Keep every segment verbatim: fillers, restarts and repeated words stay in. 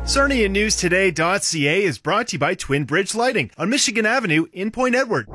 Sarnia News Today dot C A is brought to you by Twin Bridge Lighting on Michigan Avenue in Point Edward.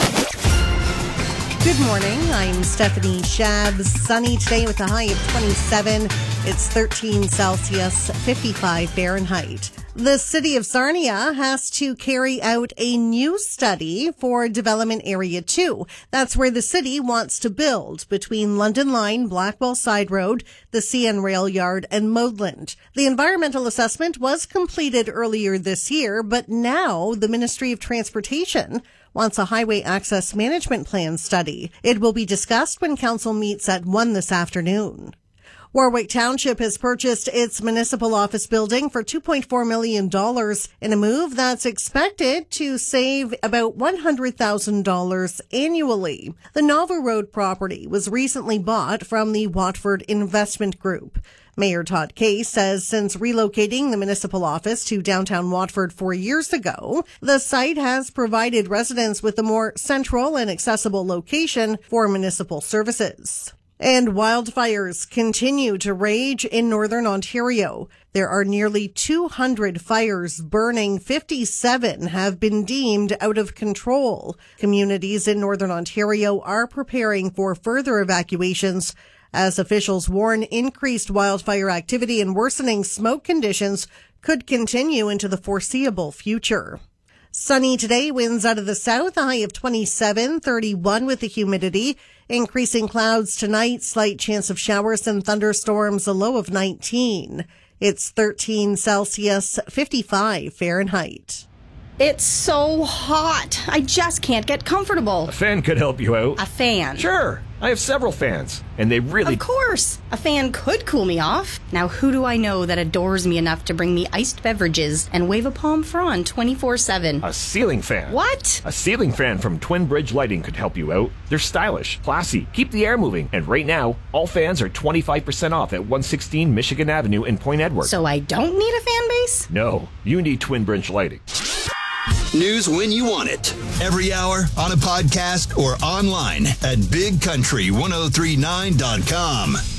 Good morning. I'm Stephanie Shabs. Sunny today with a high of twenty-seven. It's thirteen Celsius, fifty-five Fahrenheit. The city of Sarnia has to carry out a new study for Development Area two. That's where the city wants to build between London Line, Blackwell Side Road, the C N Rail Yard, and Modeland. The environmental assessment was completed earlier this year, but now the Ministry of Transportation wants a highway access management plan study. It will be discussed when council meets at one this afternoon. Warwick Township has purchased its municipal office building for two point four million dollars in a move that's expected to save about one hundred thousand dollars annually. The Novel Road property was recently bought from the Watford Investment Group. Mayor Todd Case says since relocating the municipal office to downtown Watford four years ago, the site has provided residents with a more central and accessible location for municipal services. And wildfires continue to rage in northern Ontario. There are nearly two hundred fires burning. fifty-seven have been deemed out of control. Communities in northern Ontario are preparing for further evacuations as officials warn increased wildfire activity and worsening smoke conditions could continue into the foreseeable future. Sunny today, winds out of the south, a high of twenty-seven, thirty-one with the humidity. Increasing clouds tonight, slight chance of showers and thunderstorms, a low of nineteen. It's thirteen Celsius, fifty-five Fahrenheit. It's so hot. I just can't get comfortable. A fan could help you out. A fan? Sure. I have several fans, and they really... Of course. A fan could cool me off. Now, who do I know that adores me enough to bring me iced beverages and wave a palm frond twenty-four seven? A ceiling fan. What? A ceiling fan from Twin Bridge Lighting could help you out. They're stylish, classy, keep the air moving, and right now, all fans are twenty-five percent off at one sixteen Michigan Avenue in Point Edward. So I don't need a fan base? No, you need Twin Bridge Lighting. News when you want it. Every hour, on a podcast, or online at big country ten thirty-nine dot com.